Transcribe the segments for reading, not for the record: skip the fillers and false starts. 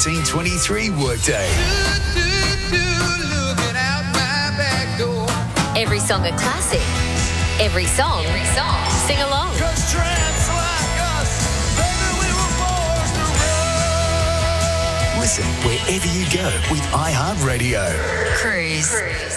1923 workday. Every song a classic. Every song. Sing along. Listen wherever you go with iHeartRadio. Cruise.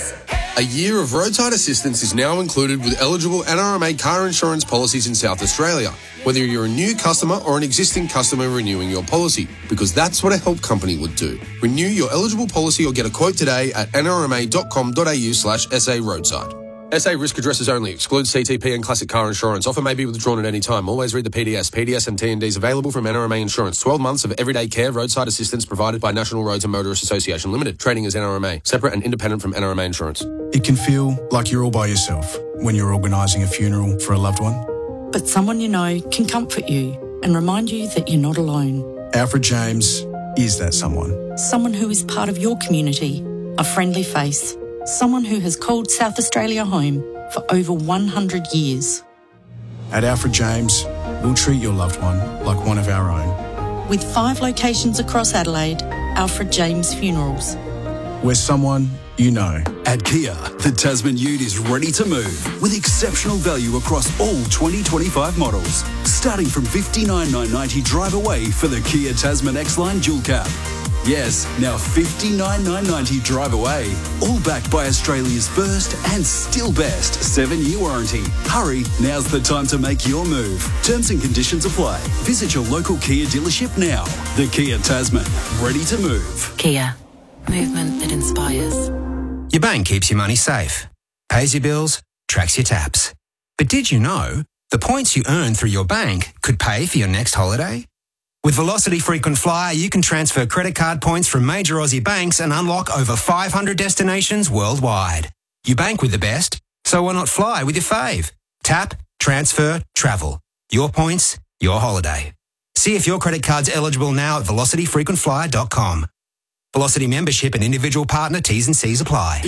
A year of roadside assistance is now included with eligible NRMA car insurance policies in South Australia, whether you're a new customer or an existing customer renewing your policy, because that's what a help company would do. Renew your eligible policy or get a quote today at nrma.com.au/SA roadside. SA risk addresses only. Excludes CTP and classic car insurance. Offer may be withdrawn at any time. Always read the PDS. PDS and TNDs available from NRMA Insurance. 12 months of everyday care roadside assistance provided by National Roads and Motorists Association Limited. Trading as NRMA. Separate and independent from NRMA Insurance. It can feel like you're all by yourself when you're organising a funeral for a loved one. But someone you know can comfort you and remind you that you're not alone. Alfred James is that someone. Someone who is part of your community, a friendly face. Someone who has called South Australia home for over 100 years. At Alfred James, we'll treat your loved one like one of our own. With 5 locations across Adelaide, Alfred James Funerals. We're someone you know. At Kia, the Tasman Ute is ready to move with exceptional value across all 2025 models. Starting from $59,990 drive away for the Kia Tasman X-Line Dual Cab. Yes, now $59,990 drive away. All backed by Australia's first and still best 7-year warranty. Hurry, now's the time to make your move. Terms and conditions apply. Visit your local Kia dealership now. The Kia Tasman, ready to move. Kia, movement that inspires. Your bank keeps your money safe, pays your bills, tracks your taps. But did you know the points you earn through your bank could pay for your next holiday? With Velocity Frequent Flyer, you can transfer credit card points from major Aussie banks and unlock over 500 destinations worldwide. You bank with the best, so why not fly with your fave? Tap, transfer, travel. Your points, your holiday. See if your credit card's eligible now at velocityfrequentflyer.com. Velocity membership and individual partner T's and C's apply.